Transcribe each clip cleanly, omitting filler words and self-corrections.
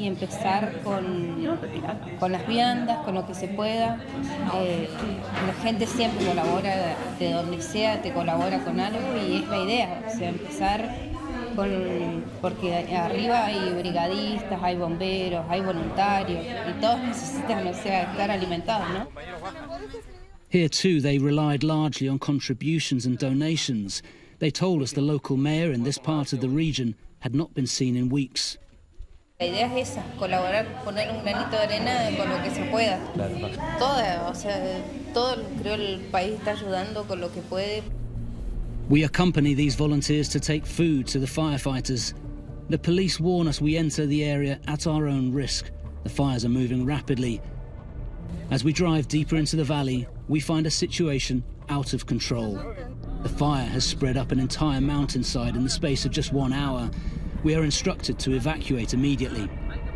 y empezar con las viandas, con lo que se pueda. La gente siempre colabora, de donde sea, te colabora con algo y es la idea, o sea, empezar porque arriba hay brigadistas, hay bomberos, hay voluntarios y todos necesitan, o sea, estar alimentados, ¿no? Here too they relied largely on contributions and donations. They told us the local mayor in this part of the region had not been seen in weeks. La idea es esa, colaborar, poner un granito de arena con lo que se pueda. Todo creo el país está ayudando con lo que puede. We accompany these volunteers to take food to the firefighters. The police warn us we enter the area at our own risk. The fires are moving rapidly. As we drive deeper into the valley, we find a situation out of control. The fire has spread up an entire mountainside in the space of just 1 hour. We are instructed to evacuate immediately.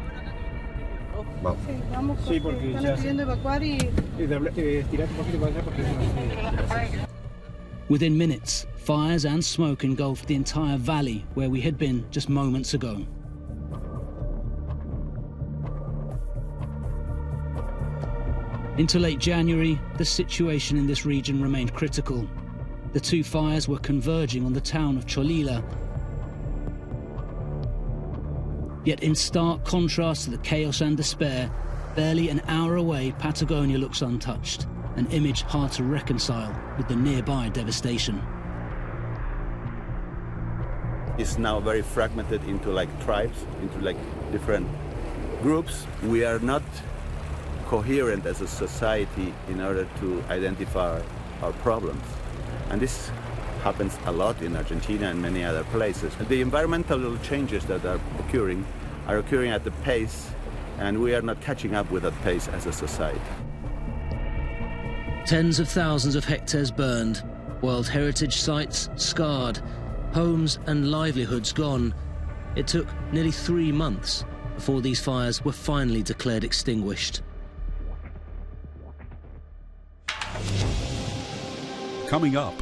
Within minutes, fires and smoke engulfed the entire valley where we had been just moments ago. Into late January, the situation in this region remained critical. The two fires were converging on the town of Cholila. Yet in stark contrast to the chaos and despair, barely an hour away, Patagonia looks untouched, an image hard to reconcile with the nearby devastation. It's now very fragmented into tribes, into different groups. We are not coherent as a society in order to identify our problems. And this happens a lot in Argentina and many other places. The environmental changes that are occurring at the pace, and we are not catching up with that pace as a society. Tens of thousands of hectares burned, World Heritage sites scarred, homes and livelihoods gone. It took nearly 3 months before these fires were finally declared extinguished. Coming up.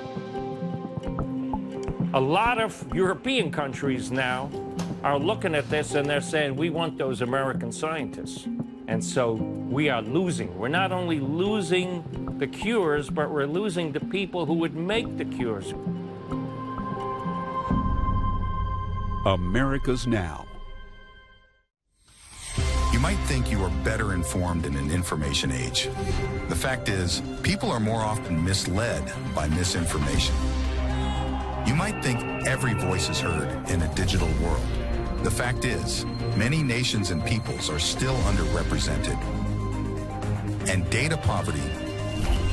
A lot of European countries now are looking at this and they're saying, we want those American scientists. And so we are losing. We're not only losing the cures, but we're losing the people who would make the cures. America's Now. You might think you are better informed in an information age. The fact is, people are more often misled by misinformation. You might think every voice is heard in a digital world. The fact is, many nations and peoples are still underrepresented. And data poverty